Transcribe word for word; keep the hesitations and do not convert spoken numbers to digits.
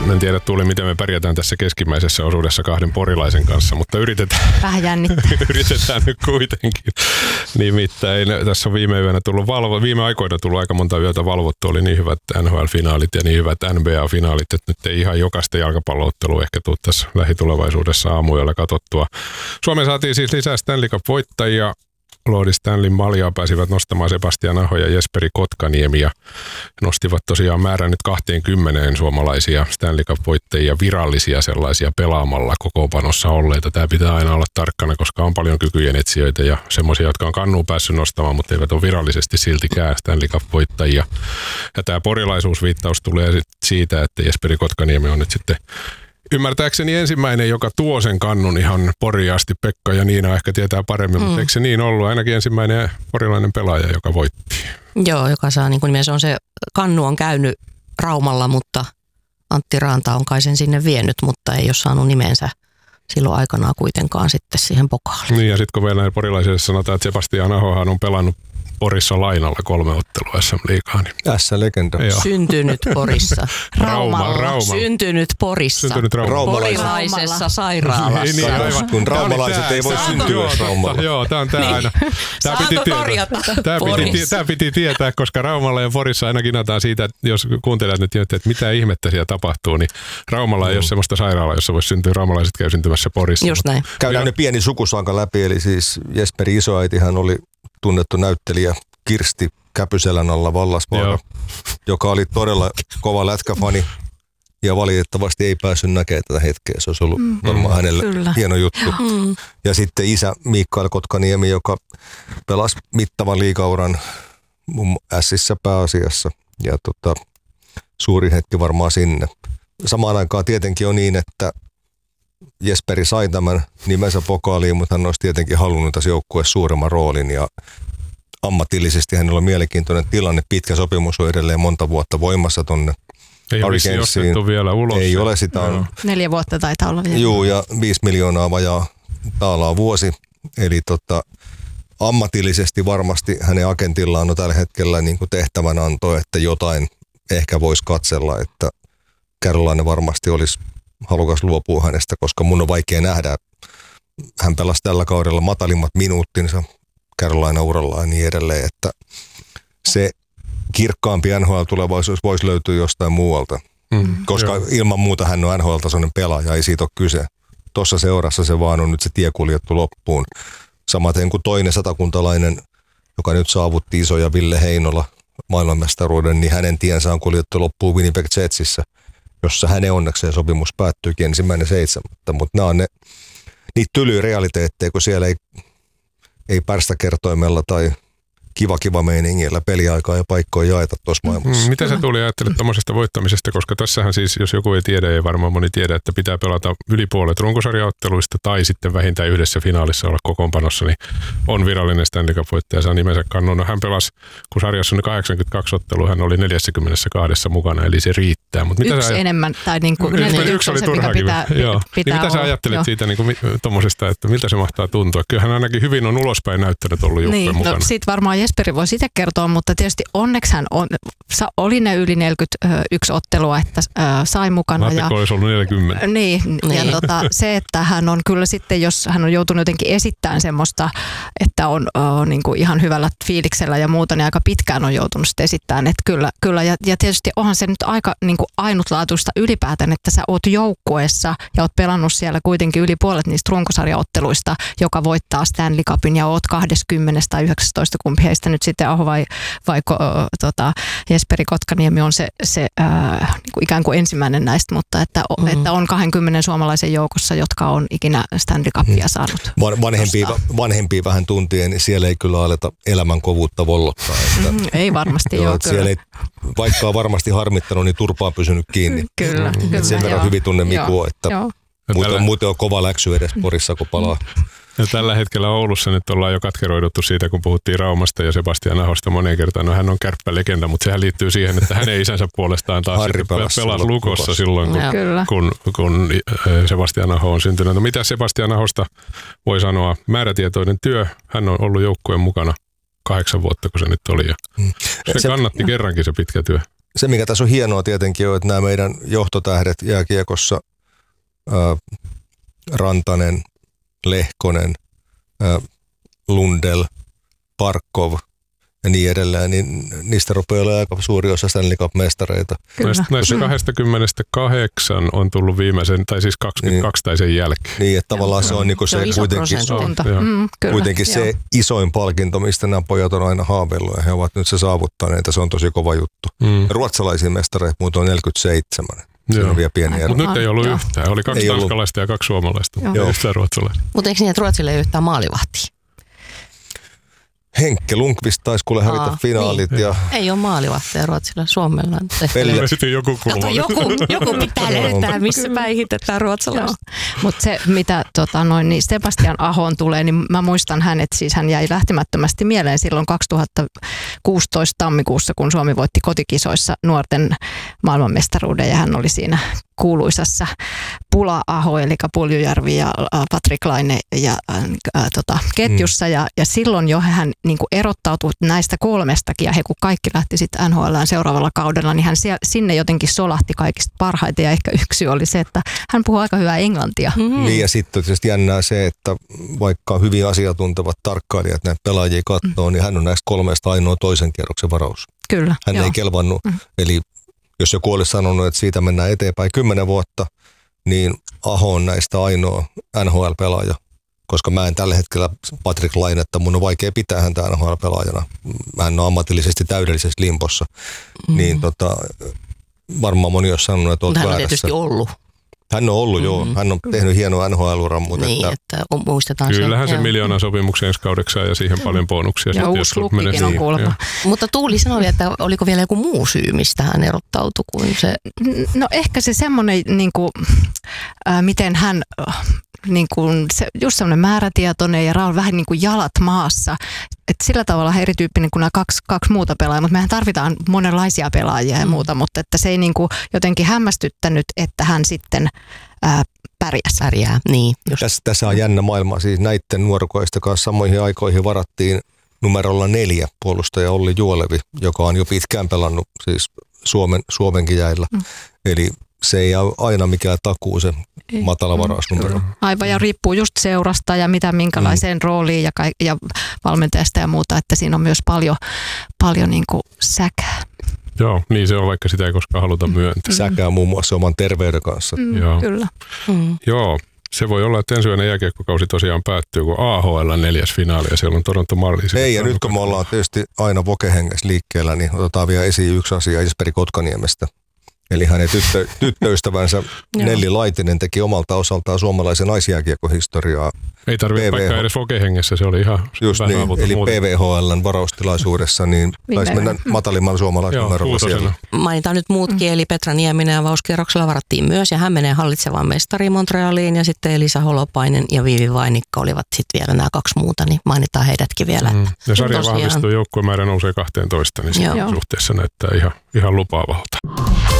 En tiedä, Tuuli, miten me pärjätään tässä keskimmäisessä osuudessa kahden porilaisen kanssa, mutta yritetään, vähän jännittää. yritetään nyt kuitenkin. Nimittäin tässä on viime yönä tullut valvo, viime aikoina tullut aika monta yötä valvottu, oli niin hyvät N H L-finaalit ja niin hyvät N B A-finaalit, että nyt ei ihan jokaista jalkapalloottelua ehkä tule tässä lähitulevaisuudessa aamuyöllä katsottua. Suomeen saatiin siis lisää Stanley Cup-voittajia. Lordi Stanleyn maljaa pääsivät nostamaan Sebastian Aho ja Jesperi Kotkaniemi ja nostivat tosiaan määrän nyt kaksikymmentä suomalaisia Stanley Cup-voittajia, virallisia sellaisia pelaamalla kokoonpanossa olleita. Tämä pitää aina olla tarkkana, koska on paljon kykyjen etsijöitä ja semmoisia, jotka on kannuun päässyt nostamaan, mutta eivät ole virallisesti siltikään Stanley Cup-voittajia. Ja tämä porilaisuusviittaus tulee siitä, että Jesperi Kotkaniemi on nyt sitten ymmärtääkseni ensimmäinen, joka tuo sen kannun ihan Poriin asti. Pekka ja Niina ehkä tietää paremmin, mm. mutta eikö se niin ollut? Ainakin ensimmäinen porilainen pelaaja, joka voitti. Joo, joka saa niin kuin nimensä on se, kannu on käynyt Raumalla, mutta Antti Raanta on kai sen sinne vienyt, mutta ei ole saanut nimensä silloin aikanaan kuitenkaan sitten siihen pokaaliin. Niin ja sitten kun vielä näin porilaisille sanotaan, että Sebastian Ahohan on pelannut Porissa lainalla kolme ottelua S M-liigaa. Niin. S-legenda. Syntynyt Porissa. Raumalla. Rauma. Syntynyt Porissa. Syntynyt Raumalla. Porilaisessa sairaalassa. Niin, niin, aivan. Kun raumalaiset ei voi syntyä Raumalla. Joo, tämä on tämä aina. Tää Saanko piti korjata? Tämä piti, tämä piti tietää, koska Raumalla ja Porissa aina kinataan siitä, että jos kuuntelijat nyt tiedätte, että mitä ihmettä siellä tapahtuu, niin Raumalla ei ole sellaista sairaalaa, jossa voisi syntyä. Raumalaiset käy syntymässä Porissa. Just näin. Käydään ne pieni sukusanka läpi, eli siis Jesperi isoäitihän oli tunnettu näyttelijä Kirsti Käpyselän alla Vallasvaara, joka oli todella kova lätkäfani ja valitettavasti ei päässyt näkemään tätä hetkeä. Se olisi ollut mm. varmaan hänelle Kyllä. hieno juttu. Mm. Ja sitten isä Mikael Kotkaniemi, joka pelasi mittavan liigauran Ässissä pääasiassa ja tota, suuri hetki varmaan sinne. Samaan aikaan tietenkin on niin, että Jesperi sai tämän nimensä pokaaliin, mutta hän olisi tietenkin halunnut tässä joukkueessa suuremman roolin ja ammatillisesti hänellä on mielenkiintoinen tilanne. Pitkä sopimus on edelleen monta vuotta voimassa tuonne Hurricanesiin. Vielä ulos. Ei ole sitä. On, Neljä vuotta taitaa olla vielä. Juu, ja viisi miljoonaa vajaa taalaa vuosi. Eli tota, ammatillisesti varmasti hänen agentillaan on tällä hetkellä niin kuin tehtävänanto, että jotain ehkä voisi katsella, että Carolina varmasti olisi halukas luopua hänestä, koska mun on vaikea nähdä. Hän pelasi tällä kaudella matalimmat minuuttinsa Carolina-uralla ja niin edelleen, että se kirkkaampi N H L-tulevaisuus voisi löytyä jostain muualta, mm, koska joo. ilman muuta hän on N H L-tasoinen pelaaja, ei siitä ole kyse. Tuossa seurassa se vaan on nyt se tie kuljettu loppuun. Samaten kuin toinen satakuntalainen, joka nyt saavutti isoja Ville Heinola maailmanmestaruuden, niin hänen tiensä on kuljettu loppuun Winnipeg Jetsissä, jossa hänen onnekseen sopimus päättyykin ensimmäinen seitsemättä, mutta nämä on ne, niitä tylyjä realiteetteja, kun siellä ei ei pärstäkertoimella tai kiva kiva meiningillä peliaikaa ja paikkoja jaeta tuossa maailmassa. Mm, mitä sä Tuuli ajattelet tuommoisesta voittamisesta, koska tässähän siis, jos joku ei tiedä, ei varmaan moni tiedä, että pitää pelata yli puolet runkosarjaotteluista tai sitten vähintään yhdessä finaalissa olla kokoonpanossa, niin on virallinen Stanley Cup-voittaja, saa nimensä kannun. No, hän pelasi, kun sarjassa on kahdeksankymmentäkaksi ottelua, hän oli neljässäkymmenessäkahdessa mukana, eli se riittää. Mut mitä yksi sä, enemmän, tai niin kuin yksi, yksi, yksi oli turhaakin. Pitää, Joo. pitää niin mitä sä ajattelet jo. siitä niin tuommoisesta, että miltä se mahtaa tuntua? Kyllähän ainakin hyvin on ulospäin näyttänyt ollut joukkueen niin, mukana. No, siitä varmaan Jesperi voi itse kertoa, mutta tietysti onneksi hän on, oli ne yli neljäkymmentäyksi ottelua, että äh, sai mukana. Mä olisi ollut neljäkymmentä. Niin, niin. ja tota, se, että hän on kyllä sitten, jos hän on joutunut jotenkin esittämään semmoista, että on äh, niin kuin ihan hyvällä fiiliksellä ja muuta, niin aika pitkään on joutunut sitten esittämään, että kyllä, kyllä ja, ja tietysti onhan se nyt aika niin kuin ainutlaatuista ylipäätään, että sä oot joukkueessa ja oot pelannut siellä kuitenkin yli puolet niistä runkosarjaotteluista, joka voittaa Stanley Cupin ja oot kaksikymmentä tai yhdeksäntoista, kumpi heistä nyt sitten Aho vai, vai äh, tota, Jesperi Kotkaniemi on se, se äh, niin kuin ikään kuin ensimmäinen näistä, mutta että, mm. että on kaksikymmentä suomalaisen joukossa, jotka on ikinä Stanley Cupia saanut. Van, vanhempia, vanhempia vähän tuntien, niin siellä ei kyllä aleta elämän kovuutta vollottaa. Että, mm, ei varmasti joo, kyllä. Siellä ei, vaikka on varmasti harmittanut, niin turpaa pysynyt kiinni. Kyllä, mm. kyllä. Sen verran hyvin tunne Miku, että muuten, muuten on kova läksy edes Porissa, kun palaa. Ja tällä hetkellä Oulussa nyt ollaan jo katkeroiduttu siitä, kun puhuttiin Raumasta ja Sebastian Ahosta moneen kertaan. No hän on kärppälegenda, mutta sehän liittyy siihen, että hänen isänsä puolestaan taas pelasi Lukossa, Lukossa silloin, kun, kun, kun Sebastian Aho on syntynyt. No mitä Sebastian Ahosta voi sanoa? Määrätietoinen työ. Hän on ollut joukkueen mukana kahdeksan vuotta, kun se nyt oli. Ja se, se kannatti kerrankin se pitkä työ. se, mikä tässä on hienoa tietenkin on, että nämä meidän johtotähdet jääkiekossa, ää, Rantanen, Lehkonen, ää, Lundell, Parkov ja niin edelleen, niin niistä rupeaa olemaan aika suuri osa Stanley Cup-mestareita. Näistä, näistä kaksikymmentäkahdeksan on tullut viimeisen, tai siis kaksikymmentäkaksi niin, tai sen jälkeen. Niin, että tavallaan se on, niin se, se kuitenkin, mm, kyllä, kuitenkin se isoin palkinto, mistä nämä pojat on aina haaveillut, ja he ovat nyt se saavuttaneet, ja se on tosi kova juttu. Mm. Ruotsalaisia mestareita muuten on neljäkymmentäseitsemän. Siinä on vielä pieni ero. Mutta nyt ei ollut joo. yhtään. Oli kaksi tanskalaista ja kaksi suomalaista. Joo. Yhtään ruotsalaista. Mutta eikö niin, että Ruotsille ei yhtään maalivahtia? Henkke Lundqvist taisi kuule hävitä Aa, finaalit. Niin. Ja ei ole maalivahtia Ruotsilla, Suomella. Pelle. Sitten joku Kato, joku, joku pitää löytää, missä päihitetään ruotsalaista. Mutta se, mitä tota, noin, niin Sebastian Ahoon tulee, niin mä muistan hänet, siis hän jäi lähtemättömästi mieleen silloin kaksituhattakuusitoista tammikuussa, kun Suomi voitti kotikisoissa nuorten maailmanmestaruuden, ja hän oli siinä kuuluisassa Pula-Aho, eli Puljujärvi ja Patrik Laine ja ää, tota, ketjussa, mm. ja, ja silloin jo hän niin kuin erottautui näistä kolmestakin, ja he kun kaikki lähti sitten N H L:ään seuraavalla kaudella, niin hän siellä, sinne jotenkin solahti kaikista parhaiten, ja ehkä yksi oli se, että hän puhuu aika hyvää englantia. Mm. Niin, ja sitten tietysti jännää se, että vaikka hyvin asiantuntevat tarkkailijat näitä pelaajia katsoo, mm. niin hän on näistä kolmesta ainoa toisen kierroksen varaus. Kyllä. Hän joo. ei kelvannut, mm. eli jos joku olisi sanonut, että siitä mennään eteenpäin kymmenen vuotta, niin Aho on näistä ainoa N H L-pelaaja, koska mä en tällä hetkellä Patrik Lainetta, mun on vaikea pitää häntä N H L-pelaajana. Hän on ammatillisesti täydellisessä limpossa, mm. niin tota, varmaan moni olisi sanonut, että olet väärässä. Hän on tietysti ollut. Hän on ollut, mm-hmm. joo. Hän on tehnyt hienoa N H L-uran, mutta niin, että, että muistetaan kyllähän sen, se miljoonan sopimuksen ensi kaudeksi ja siihen paljon bonuksia. Ja uusi lukkikin on kuulemma. Mutta Tuuli sanoi, että oliko vielä joku muu syy, mistä hän erottautui kuin se? No ehkä se semmoinen, niin kuin, äh, miten hän, äh, niin kuin, se, just semmoinen määrätietoinen ja Raul vähän niin kuin jalat maassa. Et sillä tavalla hän erityyppinen kuin nämä kaksi, kaksi muuta pelaajaa, mutta mehän tarvitaan monenlaisia pelaajia ja mm. muuta, mutta että se ei niin kuin jotenkin hämmästyttänyt, että hän sitten ää, pärjäs. Pärjää, niin. Tässä, tässä on jännä maailma, siis näiden nuorukoista kanssa samoihin aikoihin varattiin numerolla neljä puolustaja Olli Juolevi, joka on jo pitkään pelannut siis Suomen, Suomenkin jäillä. Mm. Eli se ei ole aina mikään takuu se ei. matala varausnumero. Aivan, ja riippuu just seurasta ja mitä minkälaiseen mm. rooliin ja, ka- ja valmentajasta ja muuta, että siinä on myös paljon, paljon niin kuin säkää. Joo, niin se on, vaikka sitä ei koskaan haluta myöntää. Säkää muun muassa oman terveyden kanssa. Mm, Joo. Kyllä. Mm. Joo, se voi olla, että ensimmäinen jääkiekkokausi tosiaan päättyy, kun A H L neljäs finaali ja siellä on Toronto Marlies. Ei, ja nyt kun me ollaan tietysti aina vokehengessä liikkeellä, niin otetaan vielä esiin yksi asia Jesperi Kotkaniemestä. Eli hänen tyttö, tyttöystävänsä Nelli Laitinen teki omalta osaltaan suomalaisen naisjääkiekkohistoriaa. Ei tarvitse vaikka edes vokehengessä, se oli ihan just niin, eli P V H L:n varaustilaisuudessa, niin taisi mennä matalimman suomalaisnumerolla siellä. Mainitaan nyt muutkin, eli Petra Nieminen ja avauskierroksella varattiin myös, ja hän menee hallitsevaan mestariin Montrealiin, ja sitten Elisa Holopainen ja Viivi Vainikka olivat sitten vielä nämä kaksi muuta, niin mainitaan heidätkin vielä. Mm. Ja sarja tosiaan vahvistuu, joukkuemäärä nousee kahteentoista, niin siinä suhteessa näyttää ihan, ihan lupaavalta.